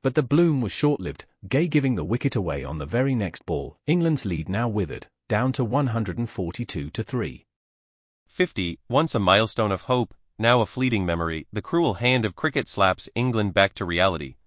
But the bloom was short-lived, Gay giving the wicket away on the very next ball. England's lead now withered, down to 142-3. 50, once a milestone of hope, now a fleeting memory, the cruel hand of cricket slaps England back to reality.